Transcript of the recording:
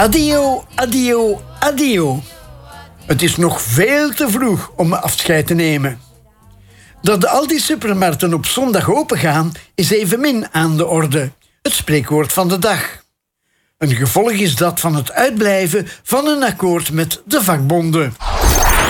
Adio, adio, adio. Het is nog veel te vroeg om afscheid te nemen. Dat al die supermarkten op zondag opengaan is evenmin aan de orde. Het spreekwoord van de dag. Een gevolg is dat van het uitblijven van een akkoord met de vakbonden.